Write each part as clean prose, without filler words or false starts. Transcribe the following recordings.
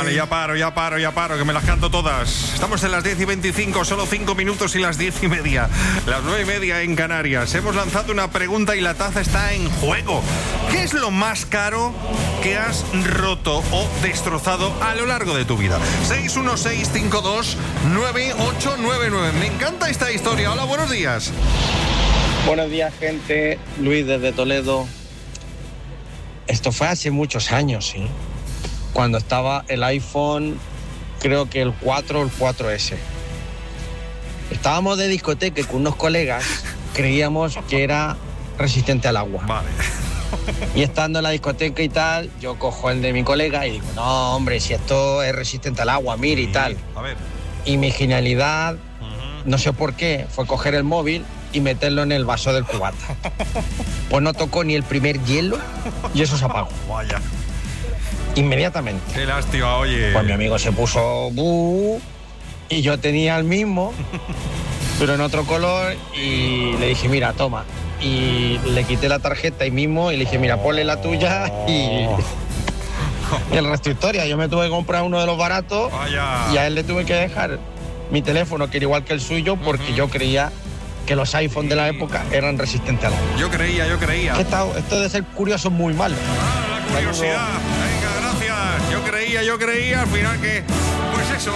Vale, ya paro, que me las canto todas. Estamos en las 10:25, solo 5 minutos y las 10:30. Las 9:30 en Canarias. Hemos lanzado una pregunta y la taza está en juego. ¿Qué es lo más caro que has roto o destrozado a lo largo de tu vida? 616529899. Me encanta esta historia. Hola, buenos días. Buenos días, gente. Luis desde Toledo. Esto fue hace muchos años, ¿sí? Cuando estaba el iPhone, creo que el 4 o el 4S. Estábamos de discoteca con unos colegas, creíamos que era resistente al agua. Vale. Y estando en la discoteca y tal, yo cojo el de mi colega y digo, no, hombre, si esto es resistente al agua, mire y tal. A ver. Y mi genialidad, no sé por qué, fue coger el móvil y meterlo en el vaso del cubata. Pues no tocó ni el primer hielo y eso se apagó. Vaya. Inmediatamente. Qué lástima, oye. Pues mi amigo se puso y yo tenía el mismo, pero en otro color, y le dije, mira, toma. Y le quité la tarjeta ahí mismo y le dije, mira, ponle la tuya y el resto de historia. Yo me tuve que comprar uno de los baratos. Vaya. Y a él le tuve que dejar mi teléfono, que era igual que el suyo, porque yo creía que los iPhones de la época eran resistentes al agua. Yo creía. Esto de ser curioso es muy malo. La curiosidad. Venga, gracias. Yo creía, al final que... Pues eso,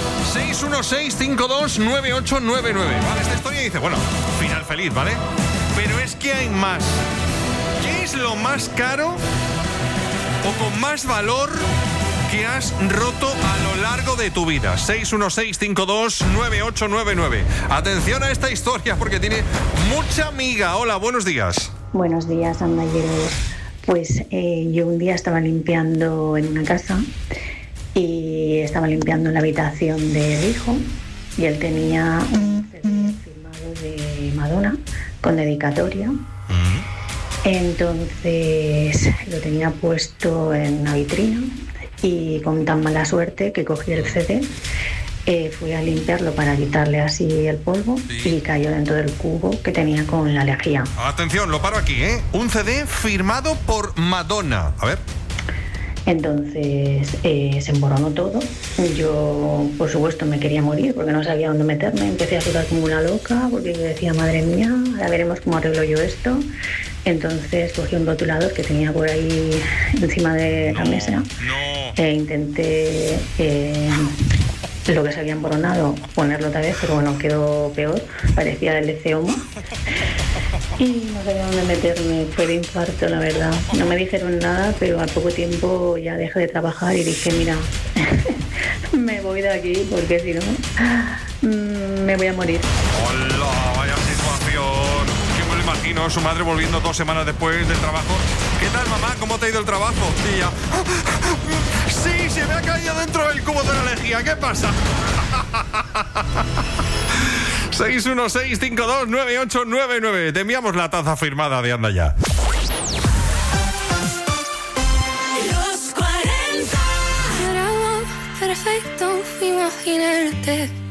616529899. Vale, esta historia dice, bueno, final feliz, ¿vale? Pero es que hay más. ¿Qué es lo más caro o con más valor que has roto a lo largo de tu vida? 616529899. Atención a esta historia porque tiene mucha miga. Hola, buenos días. Buenos días, andalleros. Pues yo un día estaba limpiando en una casa y estaba limpiando la habitación del hijo y él tenía un CD firmado de Madonna con dedicatoria. Entonces lo tenía puesto en una vitrina y con tan mala suerte que cogí el CD, fui a limpiarlo para quitarle así el polvo y cayó dentro del cubo que tenía con la lejía. Atención, lo paro aquí, ¿eh? Un CD firmado por Madonna. A ver. Entonces se emboronó todo. Yo, por supuesto, me quería morir porque no sabía dónde meterme. Empecé a sudar como una loca porque yo decía, madre mía, ahora veremos cómo arreglo yo esto. Entonces cogí un rotulador que tenía por ahí encima de la mesa e intenté lo que se había emboronado ponerlo otra vez, pero bueno, quedó peor, parecía el Homo. Y no sabía dónde meterme, fue de infarto, la verdad. No me dijeron nada, pero al poco tiempo ya dejé de trabajar y dije, mira, me voy de aquí porque si no, me voy a morir. Hola, vaya situación. Que me lo imagino, su madre volviendo 2 semanas después del trabajo. ¿Qué tal, mamá? ¿Cómo te ha ido el trabajo? Y ella, sí, se me ha caído dentro del cubo de la lejía. ¿Qué pasa? 616529899. Te enviamos la taza firmada de Anda Ya. Los 40. Era perfecto imaginarte